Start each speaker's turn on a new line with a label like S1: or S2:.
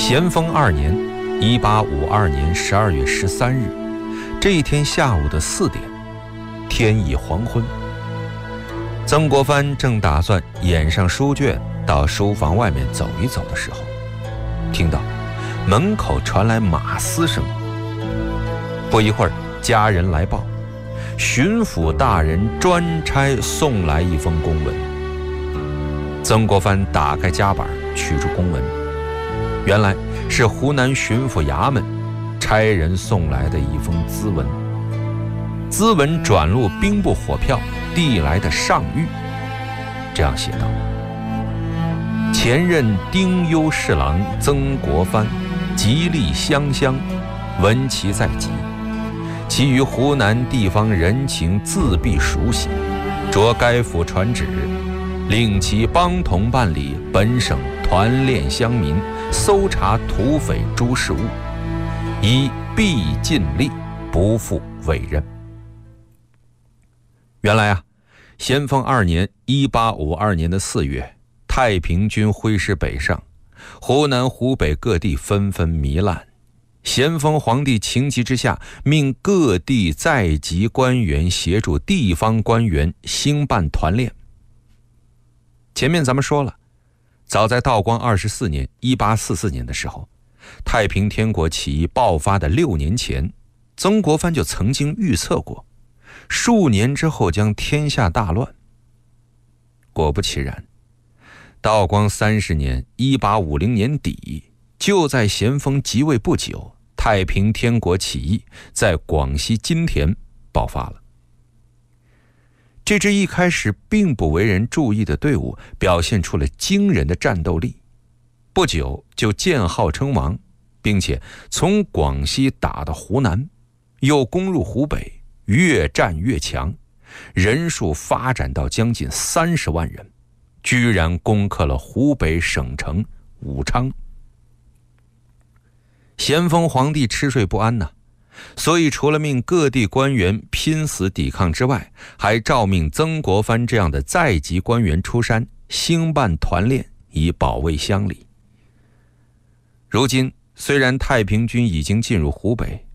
S1: 咸丰2年1852年12月13日，这一天下午的4点，天已黄昏。曾国藩正打算掩上书卷到书房外面走一走的时候，听到门口传来马嘶声。不一会儿，家人来报，巡抚大人专差送来一封公文。曾国藩打开夹板，取出公文，原来是湖南巡抚衙门差人送来的一封咨文。咨文转入兵部火票递来的上谕，这样写道：前任丁忧侍郎曾国藩极力湘乡，闻其在即，其于湖南地方人情自必熟悉，着该府传旨，令其帮同办理本省团练乡民，搜查土匪诸事务，以必尽力，不负委任。原来啊，咸丰2年1852年的4月，太平军挥师北上，湖南湖北各地纷纷糜烂。咸丰皇帝情急之下，命各地在籍官员协助地方官员兴办团练。前面咱们说了，早在道光24年1844年的时候，太平天国起义爆发的6年前，曾国藩就曾经预测过数年之后将天下大乱。果不其然，道光30年1850年底，就在咸丰即位不久，太平天国起义在广西金田爆发了。这支一开始并不为人注意的队伍表现出了惊人的战斗力，不久就建号称王，并且从广西打到湖南，又攻入湖北，越战越强，人数发展到将近30万人，居然攻克了湖北省城武昌。咸丰皇帝吃睡不安呐，所以除了命各地官员拼死抵抗之外，还诏命曾国藩这样的在籍官员出山兴办团练，以保卫乡里。如今虽然太平军已经进入湖北，